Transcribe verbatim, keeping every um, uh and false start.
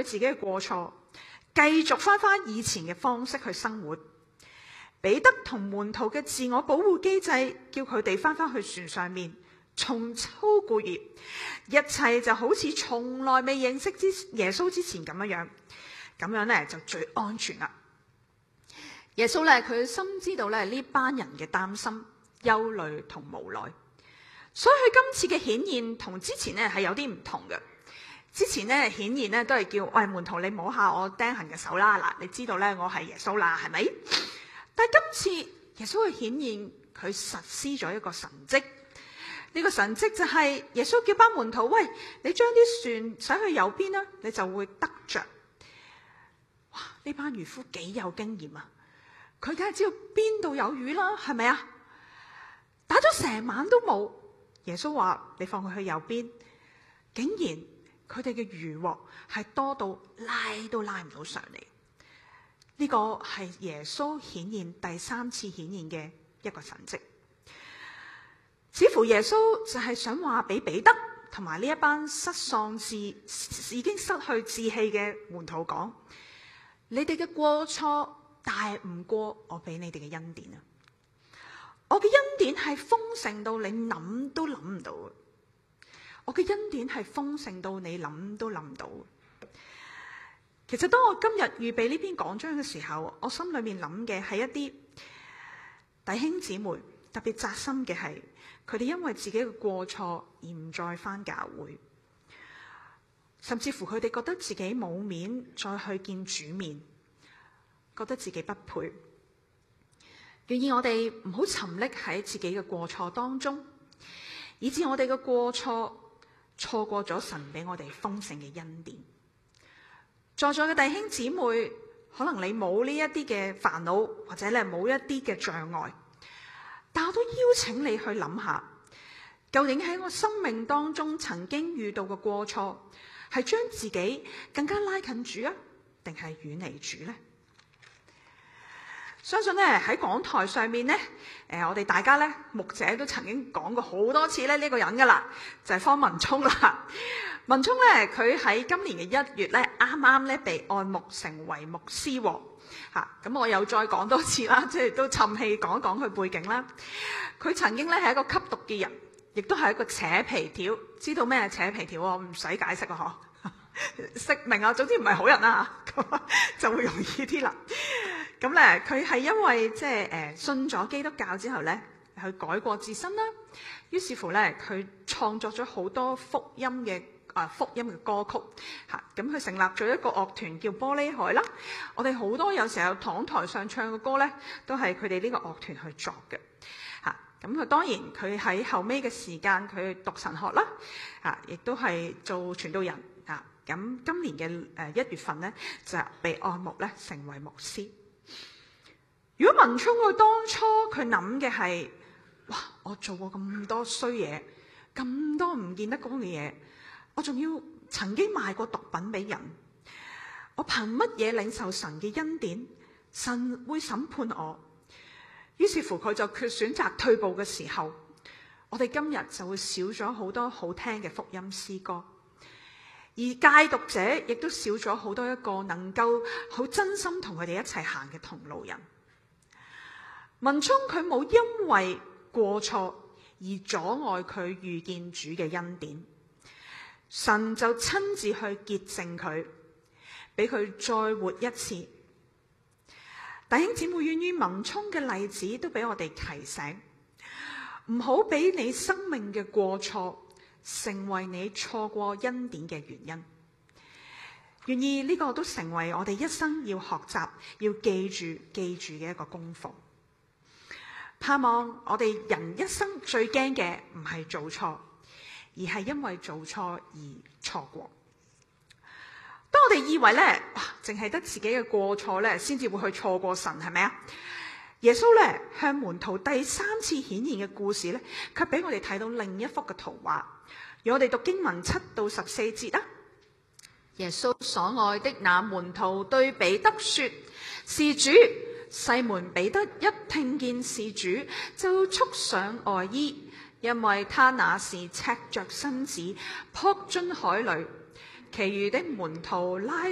自己嘅過錯，繼續翻翻以前嘅方式去生活。彼得同門徒嘅自我保護機制，叫佢哋翻翻去船上面，重操故業，一切就好似從來未認識之耶穌之前咁樣樣，咁樣咧就最安全啦。耶穌咧，佢深知道咧呢班人嘅擔心、憂慮同無奈，所以佢今次嘅顯現同之前咧係有啲唔同嘅。之前咧顯現咧都係叫喂，門徒你摸下我釘痕嘅手啦，嗱，你知道咧我係耶穌啦，係咪？但係今次耶穌嘅顯現，佢實施咗一個神蹟。呢、這個神蹟就係耶穌叫班門徒，喂，你將啲船駛去右邊啦，你就會得着。哇！呢班漁夫幾有經驗啊！佢梗係知道邊度有魚啦，係咪啊？打咗成晚都冇，耶穌話你放佢去右邊，竟然佢哋嘅漁獲係多到拉都拉唔到上嚟。呢個係耶穌顯現第三次顯現嘅一個神蹟，似乎耶穌就係想話俾彼得同埋呢一班失喪志、已經失去志氣嘅門徒講：你哋嘅過錯大唔過我俾你哋嘅恩典啊！我嘅恩典係豐盛到你諗都諗唔到，我嘅恩典係豐盛到你諗都諗唔到。其實當我今日預備呢篇講章嘅時候，我心裏面諗嘅係一啲弟兄姊妹，特別扎心嘅係佢哋因為自己嘅過錯而唔再返教會，甚至乎佢哋覺得自己冇面再去見主面，覺得自己不配。願意我哋唔好沉溺喺自己嘅過錯當中，以致我哋嘅過錯錯過咗神俾我哋豐盛嘅恩典。在座嘅弟兄姊妹，可能你冇呢一啲嘅煩惱，或者你冇一啲嘅障礙，但我都邀請你去諗下，究竟喺我生命當中曾經遇到嘅過錯，係將自己更加拉近主啊，定係遠離主呢？相信咧喺講台上面咧，誒，我哋大家咧牧者都曾經講過好多次咧呢個人噶啦，就係方文聰啦。文聰咧，佢喺今年嘅一月咧，啱啱咧被按牧成為牧師喎。嚇，咁我又再講多次啦，即係都氹氣講一講佢背景啦。佢曾經咧係一個吸毒嘅人，亦都係一個扯皮條。知道咩係扯皮條？我唔使解釋啊，嗬，識明啊。總之唔係好人啦，咁就會容易啲啦。咁咧，佢係因為即係誒信咗基督教之後咧，去改過自新啦。於是乎咧，佢創作咗好多福音嘅啊福音嘅歌曲嚇。咁佢成立咗一個樂團叫玻璃海啦。我哋好多有時候講台上唱嘅歌咧，都係佢哋呢個樂團去作嘅嚇。咁佢當然佢喺後尾嘅時間，佢讀神學啦嚇，亦都係做傳道人嚇。咁今年嘅誒一月份咧，就被按牧咧成為牧師。如果文聰佢當初佢諗嘅係，哇！我做過咁多衰嘢，咁多唔見得光嘅嘢，我仲要曾經賣過毒品俾人，我憑乜嘢領受神嘅恩典？神會審判我。於是乎佢就決選擇退步嘅時候，我哋今日就會少咗好多好聽嘅福音詩歌，而戒毒者亦都少咗好多一個能夠好真心同佢哋一齊行嘅同路人。文聰佢冇因為過錯而阻礙佢遇見主嘅恩典，神就親自去潔淨佢，俾佢再活一次。弟兄姊妹，願意文聰嘅例子都俾我哋提醒，唔好俾你生命嘅過錯成為你錯過恩典嘅原因。願意呢個都成為我哋一生要學習、要記住、記住嘅一個功課。盼望我哋人一生最驚嘅唔係做錯，而係因為做錯而錯過。當我哋以為咧，哇，淨係得自己嘅過錯咧，先至會去錯過神，係咪啊？耶穌咧向門徒第三次顯現嘅故事咧，卻俾我哋睇到另一幅嘅圖畫。讓我哋讀經文七到十四節啊。耶穌所愛的那門徒對彼得說：是主。西門彼得一聽見是主，就束上外衣，因為他那時赤着身子，撲進海裏。其餘的門徒拉